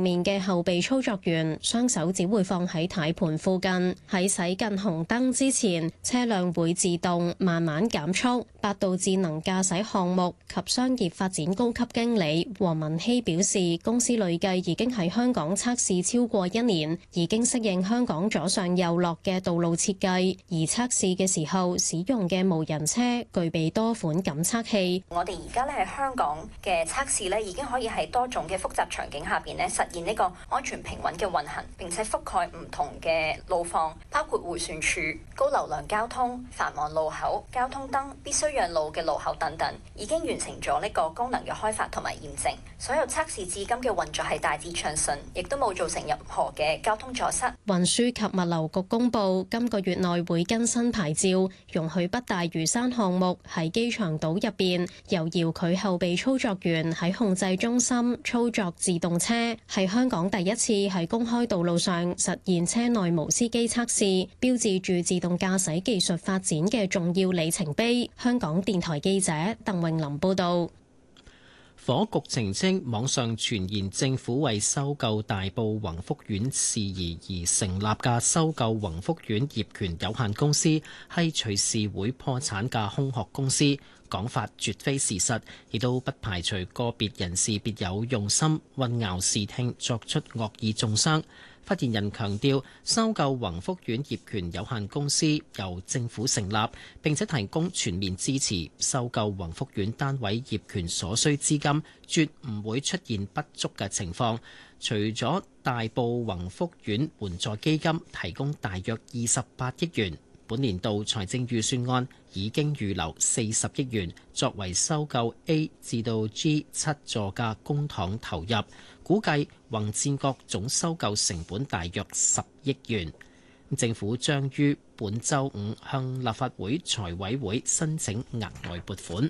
面嘅後備操作員雙手只會放喺軚盤附近，喺駛近紅燈之前，車輛會自動慢慢減速。百度智能駕駛項目及商業發展高級經理黃文希表示，公司累計已經喺香港測試超過1年，已經適應香港左上右落嘅道路設計，而測試嘅時候使用嘅無人車具備多款感測器。 我哋而家咧喺香港嘅測試咧，已經可以喺多種嘅複雜場景下邊咧實現呢個安全平穩嘅運行，並且覆蓋唔同嘅路況，包括迴旋處、高流量交通、繁忙路口、交通燈、必須讓路嘅路口等等，已經完成咗呢個功能嘅開發同埋驗證。所有測試至今嘅運作係大致暢順，亦都冇造成任何嘅交通阻塞。 運輸及物流局公布，今個月內會更新牌照，容許北大嶼山項目喺機場島入邊由遙距後備操作員喺控制中心操作自動車，係香港第一次喺公開道路上實現車內無司機測試，標誌住自動駕駛技術發展嘅重要里程碑。香港電台記者鄧穎琳報道。 房屋局澄清，網上傳言政府為收購大埔宏福苑事宜而成立嘅收購宏福苑業權有限公司係隨時會破產嘅空殼公司，講法絕非事實，亦都不排除個別人士別有用心，混淆視聽，作出惡意中傷。發言人強調，收購宏福苑業權有限公司由政府成立，並且提供全面支持。收購宏福苑單位業權所需資金，絕唔會出現不足嘅情況。除咗大埔宏福苑援助基金提供大約28億元，本年度財政預算案已經預留40億元作為收購 A 至到 G7 座嘅公帑投入，估計宏戰閣總收購成本大約10億元。政府將於本週五向立法會財委會申請額外撥款。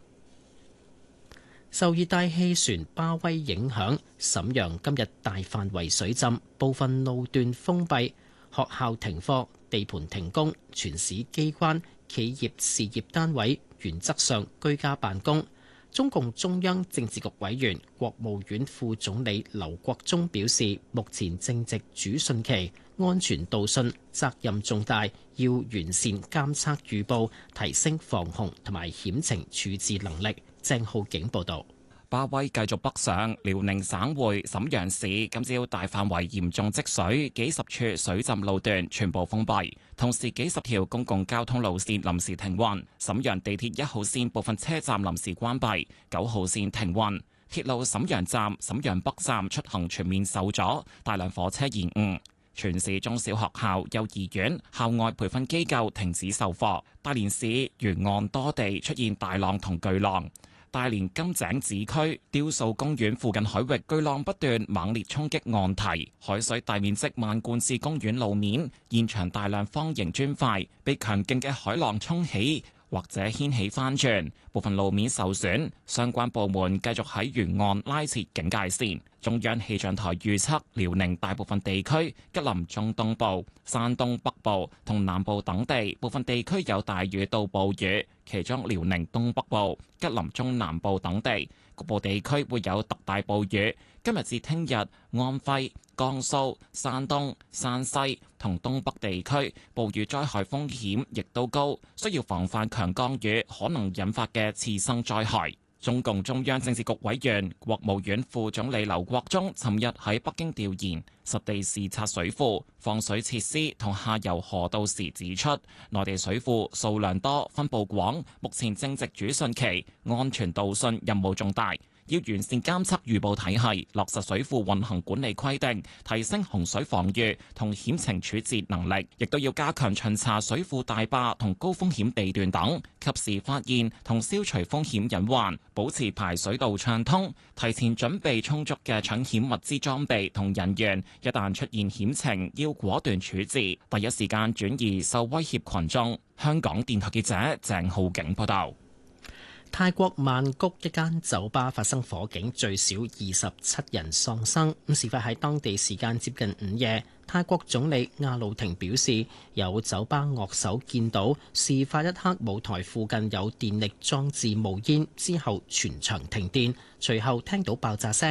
受熱帶氣旋巴威影響，瀋陽今日大範圍水浸，部分路段封閉，學校停課，地盤停工，全市機關、企業事業單位原則上居家辦公。中共中央政治局委員、國務院副總理劉國中表示，目前正值主汛期，安全導汛責任重大，要完善監測預報，提升防洪同埋險情處置能力。鄭浩景報導。 巴威繼續北上，遼寧省會瀋陽市今朝大範圍嚴重積水，幾十處水浸路段全部封閉，同時幾十條公共交通路線臨時停運。瀋陽地鐵1號線部分車站臨時關閉，9號線停運。鐵路瀋陽站、瀋陽北站出行全面受阻，大量火車延誤。全市中小學校、幼兒園、校外培訓機構停止授課。大連市沿岸多地出現大浪同巨浪。大連金井子區雕塑公園附近海域巨浪不斷猛烈衝擊岸堤，海水大面積漫灌至公園路面，現場大量方形磚塊被強勁嘅海浪衝起或者掀起翻轉，部分路面受損。相關部門繼續喺沿岸拉設警戒線。中央氣象台預測，遼寧大部分地區、吉林中東部、山東北部同南部等地部分地區有大雨到暴雨，其中遼寧東北部、吉林中南部等地局部地區會有特大暴雨。今日至聽日，安徽、江蘇、山東、山西同東北地區暴雨災害風險亦都高，需要防範強降雨可能引發嘅次生災害。中共中央政治局委員、國務院副總理劉國中尋日喺北京調研，實地視察水庫、放水設施同下游河道時指出，內地水庫數量多、分佈廣，目前正值主汛期，安全導汛任務重大。要完善監測預報體系，落實水庫運行管理規定，提升洪水防禦同險情處置能力，亦都要加強巡查水庫大壩同高風險地段等，及時發現同消除風險隱患，保持排水道暢通，提前準備充足嘅搶險物資裝備同人員，一旦出現險情，要果斷處置，第一時間轉移受威脅群眾。香港電台記者鄭浩景報道。 泰國曼谷一間酒吧發生火警，最少27人喪生。事發喺當地時間接近午夜。泰國總理阿魯廷表示，有酒吧樂手見到事發一刻舞台附近有電力裝置冒煙，之後全場停電，隨後聽到爆炸聲。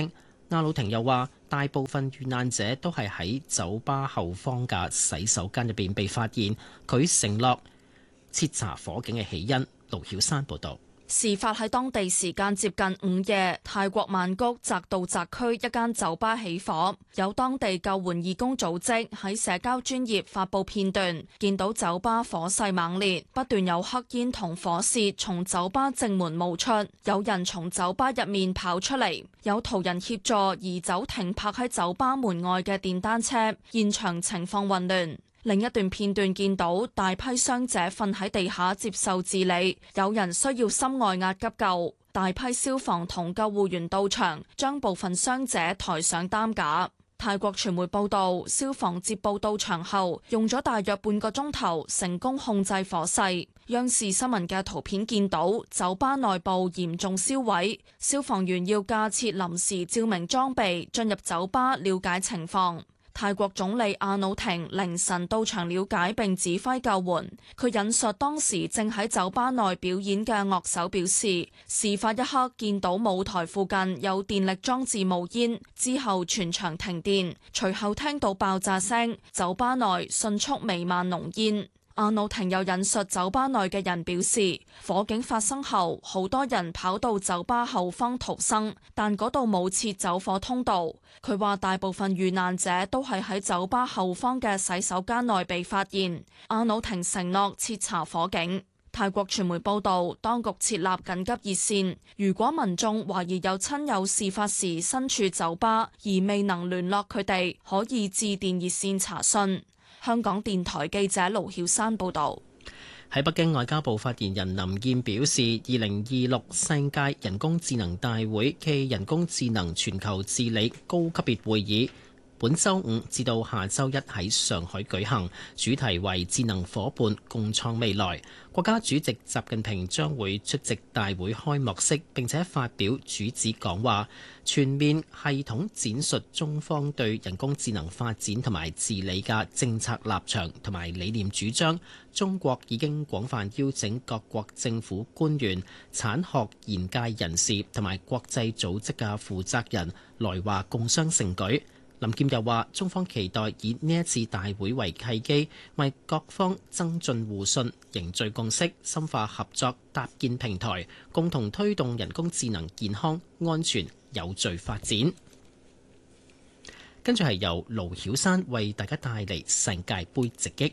阿魯廷又話，大部分遇難者都係喺酒吧後方嘅洗手間入邊被發現。佢承諾徹查火警嘅起因。盧曉山報導。 事發喺當地時間接近午夜，泰國曼谷澤道澤區一間酒吧起火，有當地救援義工組織喺社交專頁發布片段，見到酒吧火勢猛烈，不斷有黑煙同火舌從酒吧正門冒出，有人從酒吧入面跑出嚟，有途人協助移走停泊喺酒吧門外嘅電單車，現場情況混亂。另一段片段見到大批傷者瞓喺地下接受治理，有人需要心外壓急救，大批消防同救護員到場，將部分傷者抬上擔架。泰國傳媒報道，消防接報到場後，用咗大約半個鐘頭，成功控制火勢。央視新聞嘅圖片見到酒吧內部嚴重燒毀，消防員要架設臨時照明裝備進入酒吧了解情況。泰國總理阿努廷凌晨到場了解並指揮救援。佢引述當時正喺酒吧內表演嘅樂手表示，事發一刻見到舞台附近有電力裝置冒煙，之後全場停電，隨後聽到爆炸聲，酒吧內迅速彌漫濃煙。阿努廷又引述酒吧內嘅人表示，火警發生後，好多人跑到酒吧後方逃生，但嗰度冇設走火通道。佢話大部分遇難者都係喺酒吧後方嘅洗手間內被發現。阿努廷承諾徹查火警。泰國傳媒報道，當局設立緊急熱線，如果民眾懷疑有親友事發時身處酒吧而未能聯絡佢哋，可以致電熱線查詢。香港電台記者盧曉山報道。 喺北京，外交部發言人林燕表示，2026世界人工智能大會暨人工智能全球治理高級別會議本週5至到下週1喺上海舉行，主題為智能夥伴共創未來。國家主席習近平將會出席大會開幕式，並且發表主旨講話，全面系統展述中方對人工智能發展同埋治理嘅政策立場同埋理念主張。中國已經廣泛邀請各國政府官員、產學研界人士同埋國際組織嘅負責人來華共襄盛舉。林劍又話，中方期待以呢一次大會為契機，為各方增進互信、凝聚共識、深化合作搭建平台，共同推動人工智能健康、安全、有序發展。跟住係由盧曉山為大家帶嚟世界盃直擊。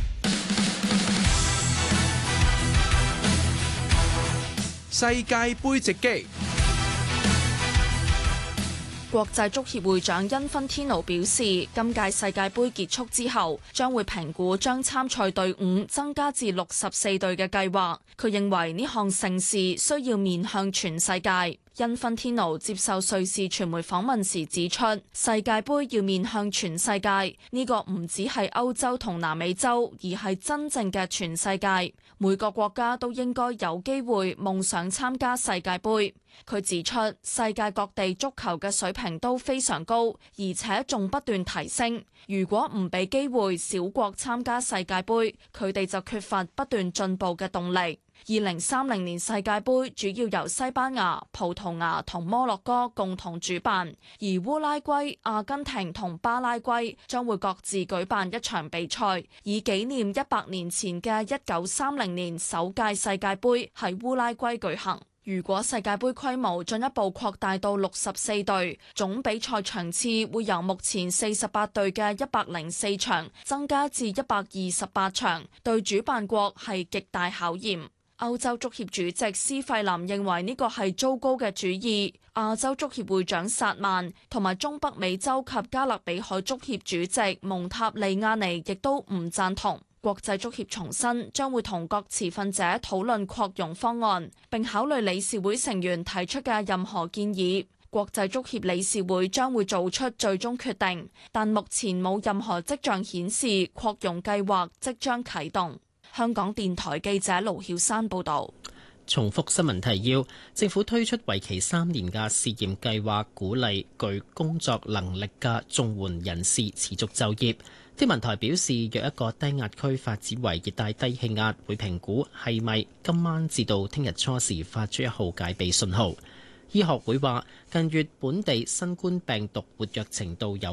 世界盃直擊。 國際足協會長因芬天奴表示，今屆世界盃結束之後，將會評估將參賽隊伍增加至64隊嘅計劃。佢認為呢項盛事需要面向全世界。因芬天奴接受瑞士傳媒訪問時指出，世界盃要面向全世界，呢個唔只係歐洲同南美洲，而係真正嘅全世界。每個國家都應該有機會夢想參加世界盃。佢指出，世界各地足球嘅水平都非常高，而且仲不斷提升。如果唔俾機會小國參加世界盃，佢哋就缺乏不斷進步嘅動力。2030年世界盃主要由西班牙、葡萄牙同摩洛哥共同主辦，而烏拉圭、阿根廷同巴拉圭將會各自舉辦一場比賽，以紀念100年前嘅1930年首屆世界盃喺烏拉圭舉行。如果世界盃規模進一步擴大到64隊，總比賽場次會由目前48隊嘅104場增加至128場，對主辦國係極大考驗。歐洲足協主席施費林認為呢個係糟糕嘅主意。亞洲足協會長薩曼同埋中北美洲及加勒比海足協主席蒙塔利亞尼亦都唔贊同。國際足協重申將會同各持份者討論擴容方案，並考慮理事會成員提出嘅任何建議。國際足協理事會將會做出最終決定，但目前冇任何跡象顯示擴容計劃即將啟動。香港電台記者盧曉山報道。 重複新聞提要：政府推出為期3年嘅試驗計劃，鼓勵具工作能力嘅綜援人士持續就業。天文台表示，若一個低壓區發展為熱帶低氣壓，會評估係咪今晚至到聽日初時發出1號戒備信號。 醫學會話，近月本地新冠病毒活躍程度有